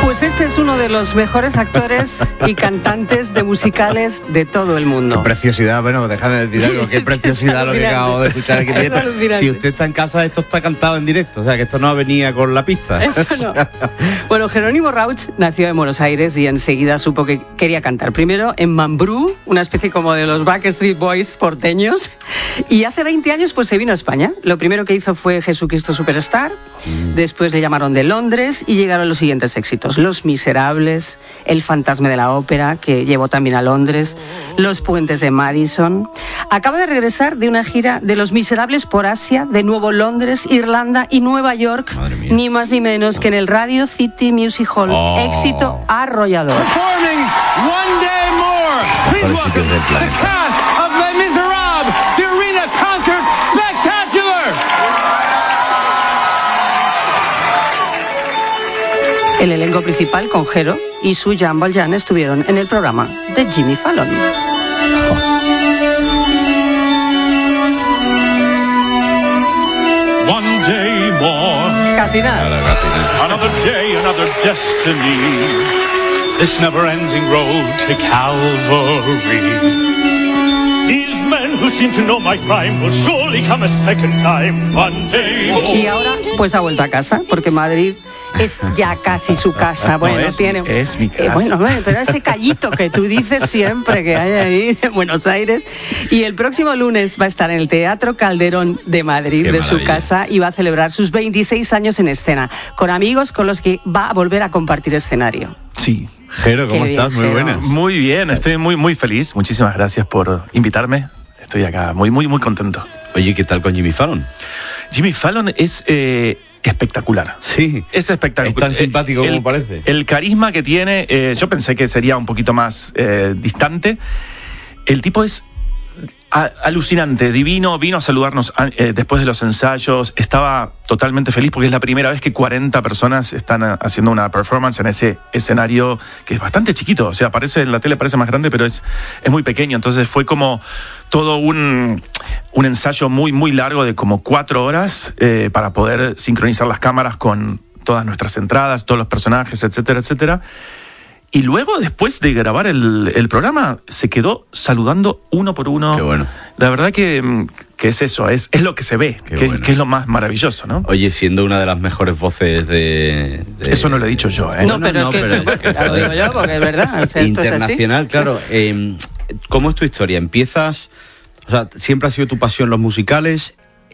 Pues este es uno de los mejores actores y cantantes de musicales de todo el mundo. Qué preciosidad, bueno, déjame decir algo, qué preciosidad lo que acabo de escuchar aquí en directo. Si usted está en casa, esto está cantado en directo, o sea, que esto no venía con la pista. Eso no. Bueno, Jerónimo Rauch nació en Buenos Aires y enseguida supo que quería cantar. Primero en Mambrú, una especie como de los Backstreet Boys porteños, y hace 20 años pues se vino a España. Lo primero que hizo fue Jesucristo Superstar, después le llamaron de Londres y llegaron los siguientes éxitos: Los Miserables, El Fantasma de la Ópera, que llevó también a Londres, Los Puentes de Madison. Acaba de regresar de una gira de Los Miserables por Asia, de nuevo Londres, Irlanda y Nueva York, ni más ni menos que en el Radio City Music Hall. Éxito arrollador. Performing One Day More. Please welcome the cast of Les Miserables, the Arena Concert Spectacular. El elenco principal, con Jero y su Jean Valjean, estuvieron en el programa de Jimmy Fallon. One day more. Casi nada. Another day, another destiny. This never-ending road to Calvary. These men who seem to know my crime will surely come a second time. One day more. Y ahora, pues ha vuelto a casa, porque Madrid es ya casi su casa. Bueno, no, es mi casa. Bueno, pero ese callito que tú dices siempre que hay ahí en Buenos Aires. Y el próximo lunes va a estar en el Teatro Calderón de Madrid, Qué de maravilla. su casa, y va a celebrar sus 26 años en escena, con amigos con los que va a volver a compartir escenario. Sí. Jero, ¿cómo Qué estás? bien, Muy Jero. buenas. Muy bien, estoy muy feliz. Muchísimas gracias por invitarme. Estoy acá muy contento. Oye, ¿qué tal con Jimmy Fallon? Jimmy Fallon es espectacular. Sí. Es espectacular. Es tan simpático como parece. El carisma que tiene, yo pensé que sería un poquito más distante. El tipo es alucinante, divino. Vino a saludarnos después de los ensayos. Estaba totalmente feliz porque es la primera vez que 40 personas están haciendo una performance en ese escenario que es bastante chiquito. O sea, en la tele parece más grande, pero es muy pequeño. Entonces fue como todo un ensayo muy largo de como 4 horas para poder sincronizar las cámaras con todas nuestras entradas, todos los personajes, etcétera, etcétera. Y luego, después de grabar el programa, se quedó saludando uno por uno. Qué bueno. La verdad que es eso, es lo que se ve, Qué que bueno. es lo más maravilloso, ¿no? Oye, siendo una de las mejores voces de Eso no lo he dicho yo, ¿eh? No, pero es que lo digo yo porque es verdad. O sea, esto internacional, claro. ¿Cómo es tu historia? ¿Empiezas? O sea, ¿siempre ha sido tu pasión los musicales?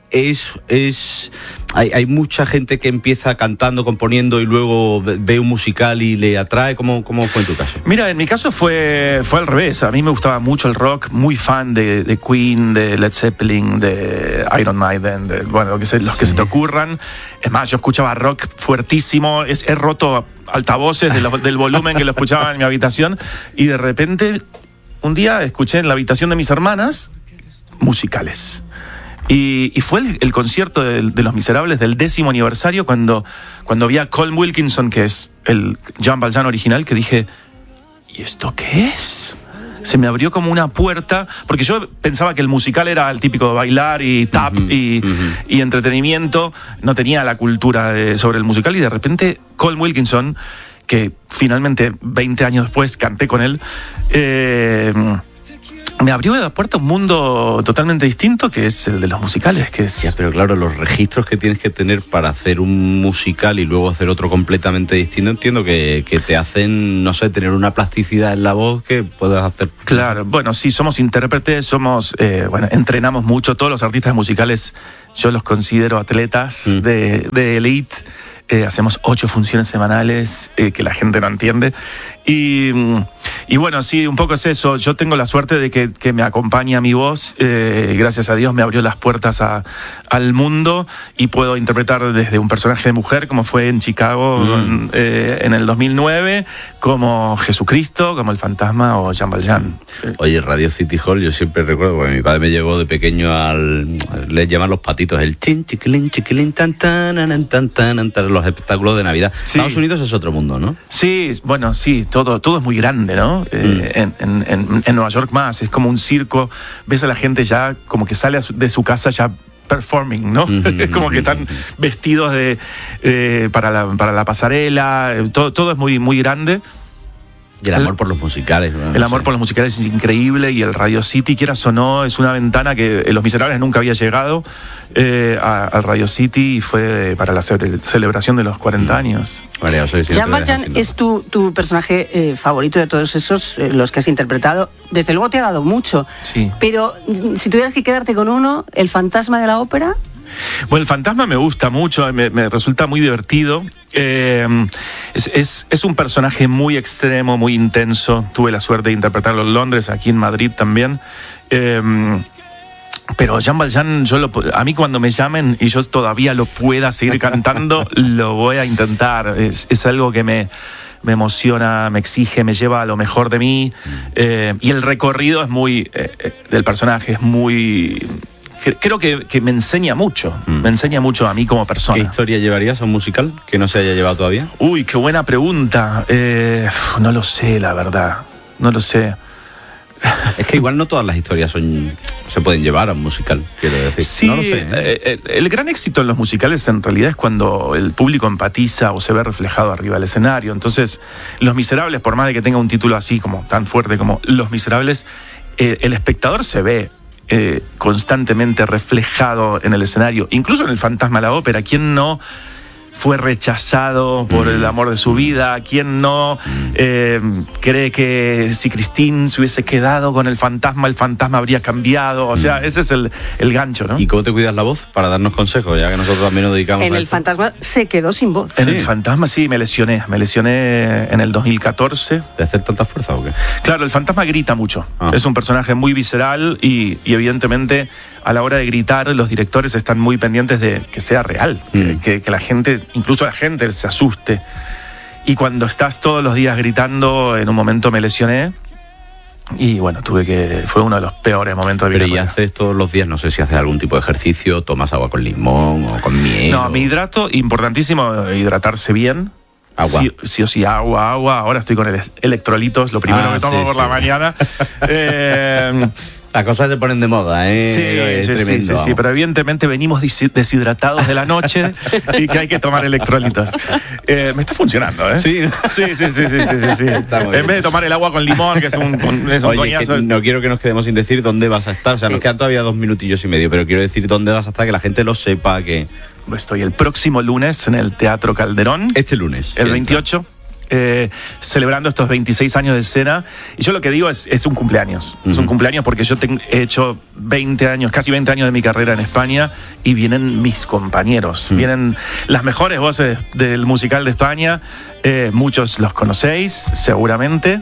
Hay mucha gente que empieza cantando, componiendo y luego ve un musical y le atrae. ¿Cómo fue en tu caso? Mira, en mi caso fue al revés. A mí me gustaba mucho el rock, muy fan de Queen, de Led Zeppelin, de Iron Maiden, los que se te ocurran. Es más, yo escuchaba rock fuertísimo. He roto altavoces del volumen que lo escuchaba en mi habitación, y de repente un día escuché en la habitación de mis hermanas musicales. Y fue el concierto de Los Miserables del 10º aniversario cuando vi a Colm Wilkinson, que es el Jean Valjean original, que dije, ¿y esto qué es? Se me abrió como una puerta, porque yo pensaba que el musical era el típico de bailar y tap y entretenimiento, no tenía la cultura sobre el musical, y de repente Colm Wilkinson, que finalmente 20 años después canté con él, me abrió la puerta a un mundo totalmente distinto, que es el de los musicales, que es... Ya, pero claro, los registros que tienes que tener para hacer un musical y luego hacer otro completamente distinto, entiendo que te hacen, no sé, tener una plasticidad en la voz que puedas hacer. Claro, bueno, sí, somos intérpretes, entrenamos mucho. Todos los artistas musicales yo los considero atletas de elite. Hacemos 8 funciones semanales que la gente no entiende. Y bueno, sí, un poco es eso. Yo tengo la suerte de que me acompaña mi voz. Gracias a Dios me abrió las puertas al mundo, y puedo interpretar desde un personaje de mujer, como fue en Chicago en el 2009, como Jesucristo, como el fantasma, o Jean Valjean. Oye, Radio City Hall, yo siempre recuerdo, porque mi padre me llevó de pequeño les llaman los patitos, el chin, chiquilín, chiquilín, tan, tan, tan, tan, tan, los espectáculos de Navidad. Sí. Estados Unidos es otro mundo, ¿no? Sí, bueno, sí, todo es muy grande, ¿no? En Nueva York más, es como un circo. Ves a la gente ya como que sale de su casa ya performing, ¿no? Es como que están vestidos para la pasarela, todo es muy, muy grande. Y el amor por los musicales. ¿no? El amor por los musicales es increíble, y el Radio City, quieras o no, es una ventana que Los Miserables nunca había llegado al Radio City, y fue para la celebración de los 40 años. Jean Valjean es tu personaje favorito de todos esos, los que has interpretado. Desde luego te ha dado mucho. Sí. Pero si tuvieras que quedarte con uno, ¿el fantasma de la ópera? Bueno, el fantasma me gusta mucho, me resulta muy divertido. Es un personaje muy extremo, muy intenso. Tuve la suerte de interpretarlo en Londres, aquí en Madrid también. Pero Jean Valjean, a mí cuando me llamen y yo todavía lo pueda seguir cantando, lo voy a intentar. Es algo que me emociona, me exige, me lleva a lo mejor de mí. Y el recorrido es muy del personaje, es muy... Creo que me enseña mucho. Me enseña mucho a mí como persona. ¿Qué historia llevarías a un musical que no se haya llevado todavía? Uy, qué buena pregunta. No lo sé, la verdad. No lo sé. Es que igual no todas las historias se pueden llevar a un musical, quiero decir. Sí, no lo sé, el gran éxito en los musicales en realidad es cuando el público empatiza o se ve reflejado arriba del escenario. Entonces, Los Miserables, por más de que tenga un título así como tan fuerte como Los Miserables, el espectador se ve constantemente reflejado en el escenario, incluso en El Fantasma de la Ópera. ¿Quién no fue rechazado por el amor de su vida? ¿Quién no cree que si Christine se hubiese quedado con el fantasma habría cambiado? O sea, ese es el gancho, ¿no? ¿Y cómo te cuidas la voz para darnos consejos, ya que nosotros también nos dedicamos en a el esto? fantasma se quedó sin voz. En El Fantasma sí, me lesioné en el 2014. ¿De hacer tanta fuerza o qué? Claro, el fantasma grita mucho. Es un personaje muy visceral y evidentemente a la hora de gritar los directores están muy pendientes de que sea real, que la gente, incluso la gente, se asuste. Y cuando estás todos los días gritando, en un momento me lesioné y bueno, fue uno de los peores momentos de mi vida. Pero ¿y haces todos los días? No sé si haces algún tipo de ejercicio, tomas agua con limón o con miel. No, me hidrato, importantísimo hidratarse bien. Agua. Sí o sí, agua. Ahora estoy con electrolitos, lo primero que tomo por la mañana. Las cosas se ponen de moda, ¿eh? Sí, pero evidentemente venimos deshidratados de la noche y que hay que tomar electrolitos. Me está funcionando, ¿eh? Sí. Sí. En vez de tomar el agua con limón, que es un Oye, coñazo. que no quiero que nos quedemos sin decir dónde vas a estar. O sea, nos quedan todavía 2 minutillos y medio, pero quiero decir dónde vas a estar, que la gente lo sepa, que... Estoy el próximo lunes en el Teatro Calderón. Este lunes. El 28. Celebrando estos 26 años de escena. Y yo lo que digo es un cumpleaños. Es un cumpleaños porque yo he hecho 20 años, casi 20 años de mi carrera en España, y vienen mis compañeros. Vienen las mejores voces del musical de España. Muchos los conocéis, seguramente.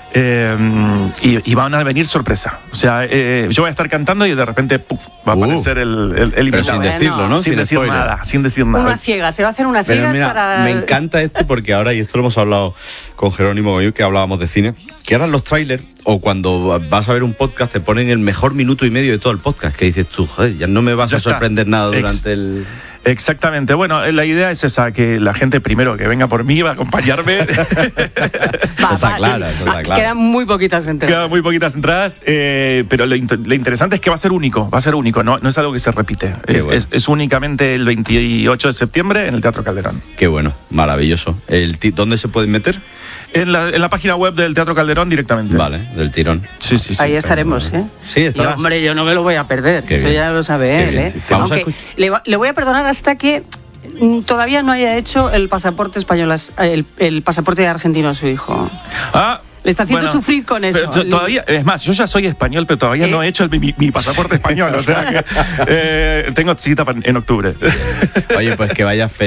Y van a venir sorpresa. O sea, yo voy a estar cantando y de repente va a aparecer el invitado. Pero sin decirlo, ¿no? Sin decir nada. Una ciega, se va a hacer una ciega para... Me encanta esto porque ahora, y esto lo hemos hablado con Jerónimo, que hablábamos de cine, que ahora los trailers, o cuando vas a ver un podcast, te ponen el mejor minuto y medio de todo el podcast, que dices tú, joder, ya no me vas a sorprender nada durante el... Exactamente. Bueno, la idea es esa, que la gente primero que venga por mí va a acompañarme. Está claro. Quedan muy poquitas entradas. Pero lo interesante es que va a ser único, no es algo que se repite. Bueno. Es únicamente el 28 de septiembre en el Teatro Calderón. Qué bueno, maravilloso. ¿Dónde se pueden meter? En la página web del Teatro Calderón directamente. Vale, del tirón. Sí. Ahí estaremos, ¿eh? Sí, estarás. Hombre, yo no me lo voy a perder. Qué Eso bien. ya lo sabe él, ¿eh? Sí. Aunque le voy a perdonar hasta que todavía no haya hecho el pasaporte español, el pasaporte argentino a su hijo. Le está haciendo sufrir con eso. Todavía, es más, yo ya soy español, pero todavía no he hecho mi pasaporte español. O sea que tengo cita en octubre. Oye, pues que vaya feliz.